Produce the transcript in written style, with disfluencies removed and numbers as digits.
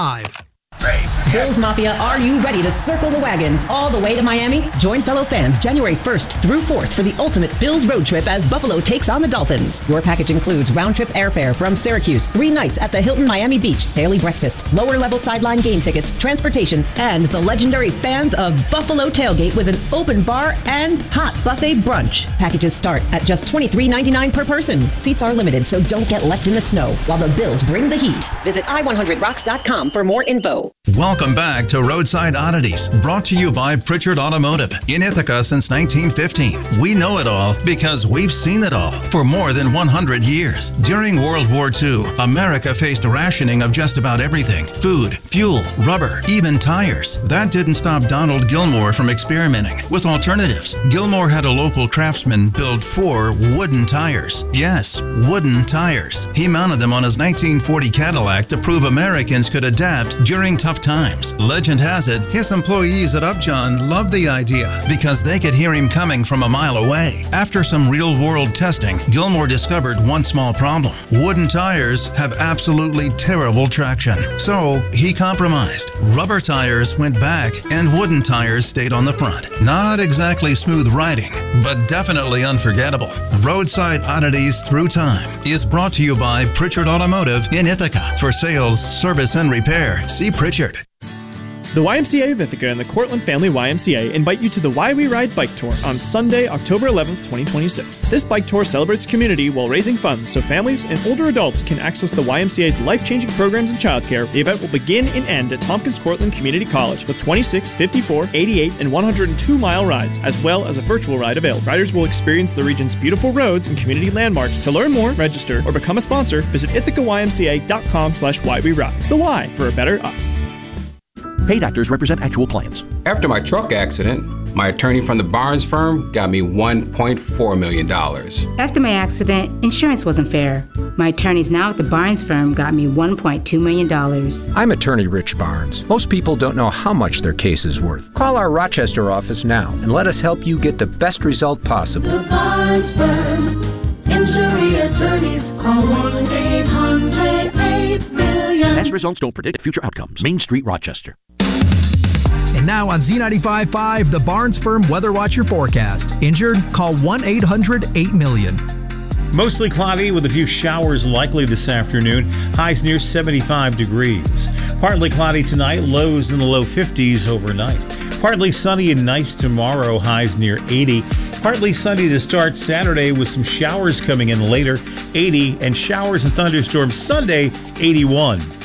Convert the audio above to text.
Bills Mafia, are you ready to circle the wagons all the way to Miami? Join fellow fans January 1st through 4th for the ultimate Bills road trip as Buffalo takes on the Dolphins. Your package includes round-trip airfare from Syracuse, 3 nights at the Hilton Miami Beach, daily breakfast, lower-level sideline game tickets, transportation, and the legendary Fans of Buffalo tailgate with an open bar and hot buffet brunch. Packages start at just $23.99 per person. Seats are limited, so don't get left in the snow while the Bills bring the heat. Visit i100rocks.com for more info. Welcome back to Roadside Oddities, brought to you by Pritchard Automotive in Ithaca since 1915. We know it all because we've seen it all for more than 100 years. During World War II, America faced rationing of just about everything: food, fuel, rubber, even tires. That didn't stop Donald Gilmore from experimenting with alternatives. Gilmore had a local craftsman build 4 wooden tires. Yes, wooden tires. He mounted them on his 1940 Cadillac to prove Americans could adapt during tough times. Legend has it, his employees at Upjohn loved the idea because they could hear him coming from a mile away. After some real-world testing, Gilmore discovered one small problem. Wooden tires have absolutely terrible traction. So he compromised. Rubber tires went back and wooden tires stayed on the front. Not exactly smooth riding, but definitely unforgettable. Roadside Oddities Through Time is brought to you by Pritchard Automotive in Ithaca. For sales, service, and repair, see Pritchard. The YMCA of Ithaca and the Cortland Family YMCA invite you to the Why We Ride Bike Tour on Sunday, October 11th, 2026. This bike tour celebrates community while raising funds so families and older adults can access the YMCA's life-changing programs and childcare. The event will begin and end at Tompkins Cortland Community College with 26, 54, 88, and 102-mile rides, as well as a virtual ride available. Riders will experience the region's beautiful roads and community landmarks. To learn more, register, or become a sponsor, visit ithacawymca.com/whywheride. The Why for a better us. Paid actors represent actual clients. After my truck accident, my attorney from the Barnes firm got me $1.4 million. After my accident, insurance wasn't fair. My attorneys now at the Barnes firm got me $1.2 million. I'm attorney Rich Barnes. Most people don't know how much their case is worth. Call our Rochester office now and let us help you get the best result possible. The Barnes firm. Injury attorneys. Call 1-800-8-million. Past results don't predict future outcomes. Main Street, Rochester. And now on Z95.5, the Barnes Firm Weather Watcher forecast. Injured? Call 1-800-8-million. Mostly cloudy with a few showers likely this afternoon. Highs near 75 degrees. Partly cloudy tonight. Lows in the low 50s overnight. Partly sunny and nice tomorrow. Highs near 80. Partly sunny to start Saturday with some showers coming in later. 80, and showers and thunderstorms Sunday, 81.